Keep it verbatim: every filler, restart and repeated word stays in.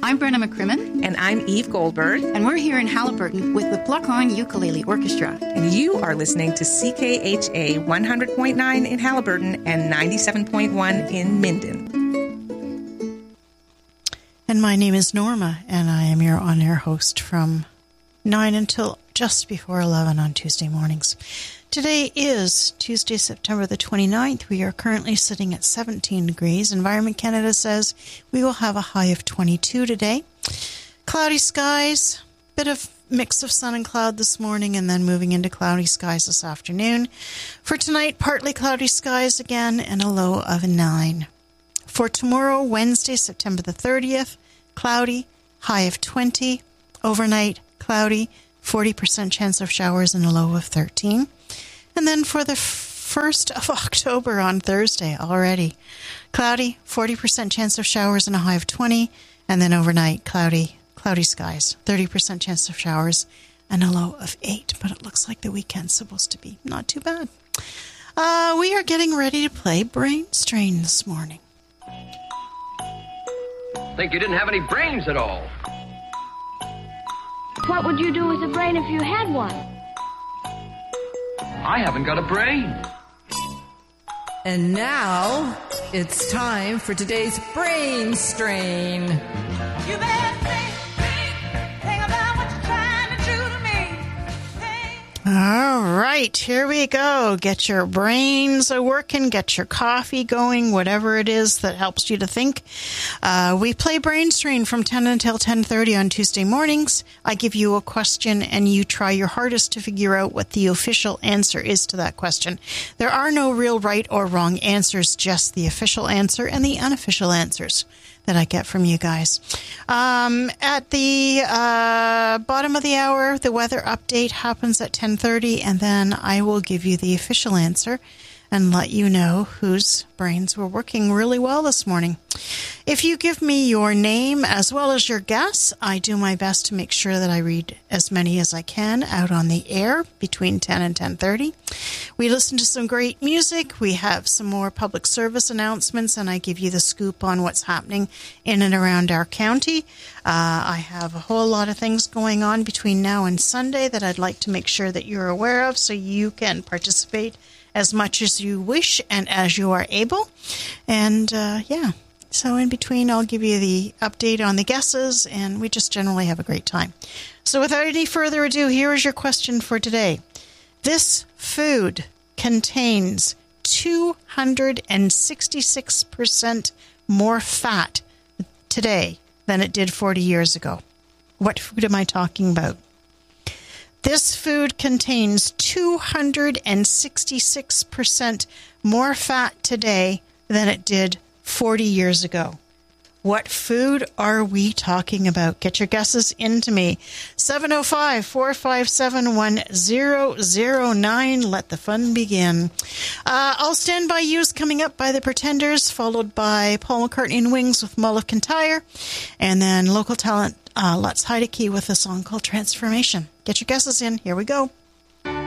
I'm Brenna McCrimmon. And I'm Eve Goldberg. And we're here in Haliburton with the Pluckhorn Ukulele Orchestra. And you are listening to C K H A one hundred point nine in Haliburton and ninety-seven point one in Minden. And my name is Norma, and I am your on-air host from nine until just before eleven on Tuesday mornings. Today is Tuesday, September the twenty-ninth. We are currently sitting at seventeen degrees. Environment Canada says we will have a high of twenty-two today. Cloudy skies, bit of mix of sun and cloud this morning, and then moving into cloudy skies this afternoon. For tonight, partly cloudy skies again, and a low of nine. For tomorrow, Wednesday, September the thirtieth, cloudy, high of twenty. Overnight, cloudy, forty percent chance of showers and a low of thirteen. And then for the first of October on Thursday already, cloudy, forty percent chance of showers and a high of twenty. And then overnight, cloudy, cloudy skies, thirty percent chance of showers and a low of eight. But it looks like the weekend's supposed to be not too bad. Uh, we are getting ready to play Brain Strain this morning. Think you didn't have any brains at all. What would you do with a brain if you had one? I haven't got a brain. And now, it's time for today's Brain Strain. You better think, think, think about what you're trying to do to me. Think. All right, here we go. Get your brains a-working, get your coffee going, whatever it is that helps you to think. Uh, we play Brain Strain from ten until ten thirty on Tuesday mornings. I give you a question and you try your hardest to figure out what the official answer is to that question. There are no real right or wrong answers, just the official answer and the unofficial answers that I get from you guys. Um, at the uh, bottom of the hour, the weather update happens at ten thirty, and then I will give you the official answer and let you know whose brains were working really well this morning. If you give me your name as well as your guess, I do my best to make sure that I read as many as I can out on the air between ten and ten thirty. We listen to some great music. We have some more public service announcements, and I give you the scoop on what's happening in and around our county. Uh, I have a whole lot of things going on between now and Sunday that I'd like to make sure that you're aware of so you can participate as much as you wish and as you are able. And, uh, yeah, so in between, I'll give you the update on the guesses, and we just generally have a great time. So without any further ado, here is your question for today. This food contains two hundred sixty-six percent more fat today than it did forty years ago. What food am I talking about? This food contains two hundred sixty-six percent more fat today than it did forty years ago. What food are we talking about? Get your guesses into me. seven oh five, four five seven, one oh oh nine. Let the fun begin. Uh, I'll Stand By You's coming up by the Pretenders, followed by Paul McCartney and Wings with Mull of Kintyre, and then local talent uh, Let's Hide a Key with a song called Transformation. Get your guesses in. Here we go.